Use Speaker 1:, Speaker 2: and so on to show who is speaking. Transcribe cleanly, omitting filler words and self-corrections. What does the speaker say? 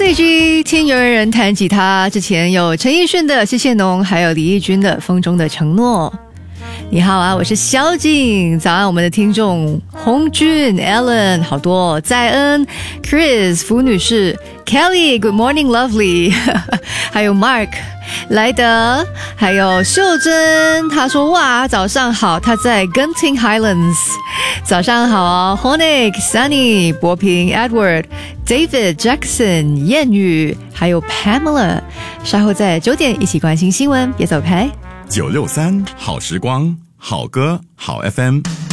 Speaker 1: KG 听有人弹吉他，之前有陈奕迅的《谢谢侬》，还有李翊君的《风中的承诺》。你好啊，我是萧敬。早安，我们的听众洪俊、Alan 好多，在恩、Chris、福女士、Kelly、Good morning lovely 还有 Mark、莱德，还有秀珍，他说哇早上好，他在 Genting Highlands。 早上好啊 Honik、Sunny、博平、Edward、David、Jackson、燕语，还有 Pamela。 稍后在9点一起关心新闻，别走开。
Speaker 2: 963好时光，好歌好 FM。